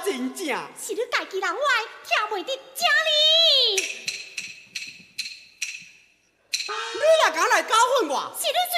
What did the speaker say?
真正。 是你家己人歪，听袂得正哩。 你若敢来搞混我， 是你